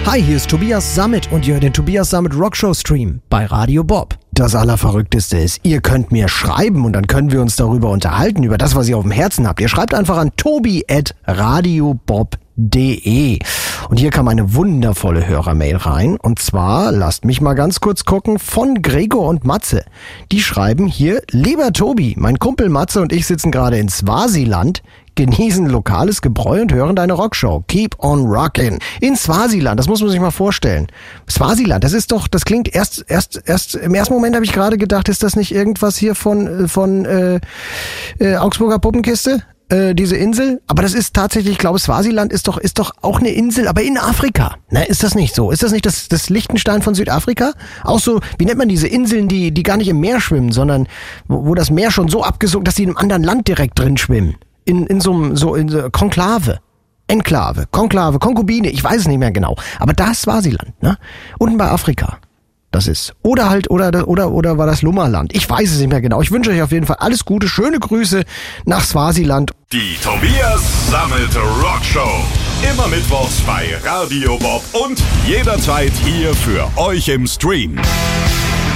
Hi, hier ist Tobias Sammet und ihr hört den Tobias Sammet Rockshow Stream bei Radio Bob. Das Allerverrückteste ist, ihr könnt mir schreiben und dann können wir uns darüber unterhalten, über das, was ihr auf dem Herzen habt. Ihr schreibt einfach an tobi@radiobob.de. Und hier kam eine wundervolle Hörermail rein. Und zwar, lasst mich mal ganz kurz gucken, von Gregor und Matze. Die schreiben hier: Lieber Tobi, mein Kumpel Matze und ich sitzen gerade in Swasiland, genießen lokales Gebräu und hören deine Rockshow. Keep on rockin'. In Swasiland, das muss man sich mal vorstellen. Swasiland, das klingt erst im ersten Moment habe ich gerade gedacht, ist das nicht irgendwas hier von Augsburger Puppenkiste? Diese Insel, aber das ist tatsächlich, ich glaube, Swasiland ist doch auch eine Insel, aber in Afrika. Ne, ist das nicht so? Ist das nicht das Liechtenstein von Südafrika? Auch so, wie nennt man diese Inseln, die gar nicht im Meer schwimmen, sondern wo das Meer schon so abgesunken, dass sie in einem anderen Land direkt drin schwimmen. In so Konklave. Enklave, Konklave, Konkubine, ich weiß es nicht mehr genau. Aber da ist Swasiland, ne? Unten bei Afrika. Das ist. Oder war das Lummerland? Ich weiß es nicht mehr genau. Ich wünsche euch auf jeden Fall alles Gute, schöne Grüße nach Swasiland. Die Tobias Sammet Rockshow. Immer mittwochs bei Radio Bob und jederzeit hier für euch im Stream.